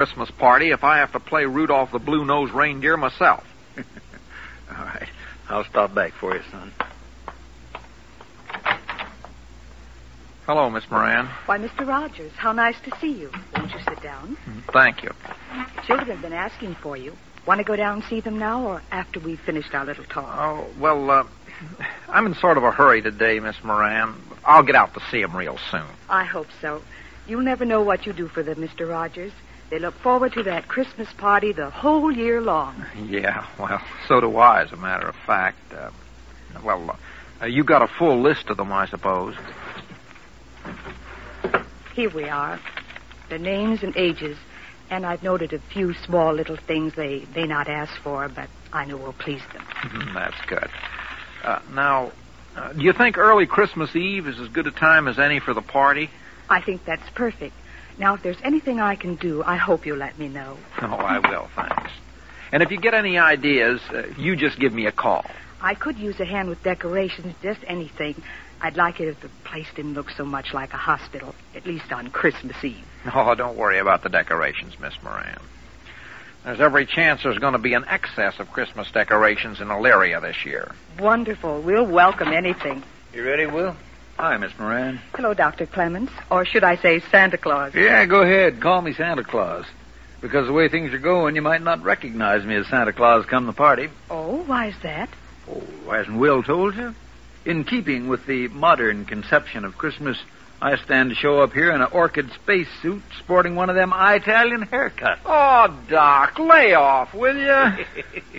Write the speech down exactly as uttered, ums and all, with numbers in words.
Christmas party if I have to play Rudolph the Blue-Nosed Reindeer myself. All right. I'll stop back for you, son. Hello, Miss Moran. Why, Mister Rogers, how nice to see you. Won't you sit down? Thank you. Children have been asking for you. Want to go down and see them now or after we've finished our little talk? Oh, well, uh, I'm in sort of a hurry today, Miss Moran. I'll get out to see them real soon. I hope so. You'll never know what you do for them, Mister Rogers. They look forward to that Christmas party the whole year long. Yeah, well, so do I, as a matter of fact. Uh, well, uh, you got a full list of them, I suppose. Here we are. Their names and ages. And I've noted a few small little things they may not ask for, but I know will please them. That's good. Uh, now, uh, do you think early Christmas Eve is as good a time as any for the party? I think that's perfect. Now, if there's anything I can do, I hope you'll let me know. Oh, I will, thanks. And if you get any ideas, uh, you just give me a call. I could use a hand with decorations, just anything. I'd like it if the place didn't look so much like a hospital, at least on Christmas Eve. Oh, don't worry about the decorations, Miss Moran. There's every chance there's going to be an excess of Christmas decorations in Elyria this year. Wonderful. We'll welcome anything. You ready, Will? Hi, Miss Moran. Hello, Doctor Clemens. Or should I say Santa Claus? Yeah, go ahead. Call me Santa Claus. Because the way things are going, you might not recognize me as Santa Claus come the party. Oh, why is that? Oh, hasn't Will told you? In keeping with the modern conception of Christmas, I stand to show up here in an orchid spacesuit sporting one of them Italian haircuts. Oh, Doc, lay off, will you?